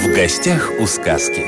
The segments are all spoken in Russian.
В гостях у сказки.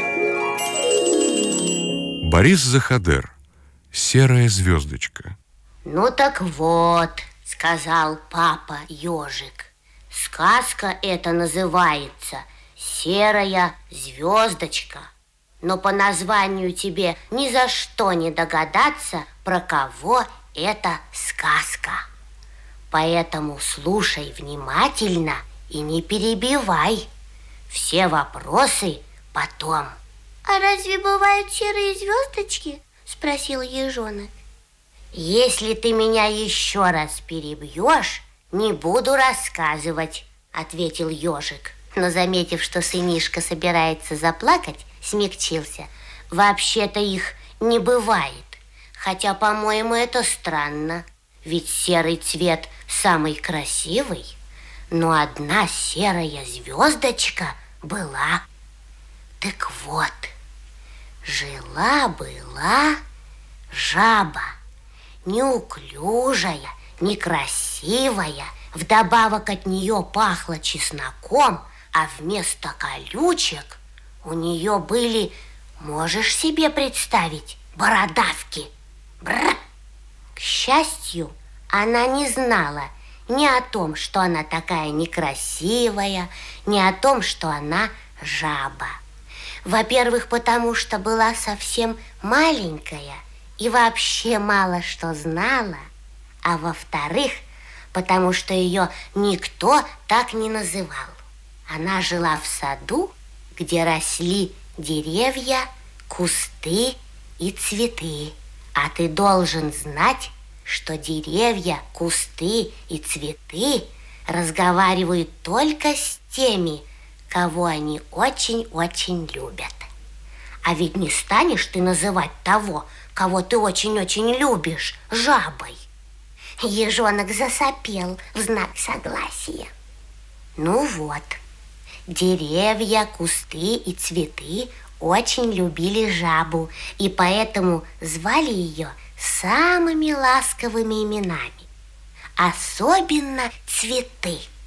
Борис Заходер. Серая звездочка. Ну так вот, сказал папа ежик, сказка эта называется «Серая звездочка». Но по названию тебе ни за что не догадаться, про кого эта сказка. Поэтому слушай внимательно и не перебивай. Все вопросы потом. А разве бывают серые звездочки? Спросил ежонок. Если ты меня еще раз перебьешь, не буду рассказывать, ответил ежик. Но, заметив, что сынишка собирается заплакать, смягчился. Вообще-то их не бывает. Хотя, по-моему, это странно. Ведь серый цвет самый красивый. Но одна серая звездочка была. Так вот, жила-была жаба, неуклюжая, некрасивая, вдобавок от нее пахло чесноком, а вместо колючек у нее были, можешь себе представить, бородавки. Бррр. К счастью, она не знала ни о том, что она такая некрасивая, ни о том, что она жаба. Во-первых, потому что была совсем маленькая и вообще мало что знала. А во-вторых, потому что ее никто так не называл. Она жила в саду, где росли деревья, кусты и цветы. А ты должен знать, что деревья, кусты и цветы разговаривают только с теми, кого они очень-очень любят. А ведь не станешь ты называть того, кого ты очень-очень любишь, жабой. Ежонок засопел в знак согласия. Ну вот, деревья, кусты и цветы очень любили жабу, и поэтому звали ее самыми ласковыми именами. Особенно цветы.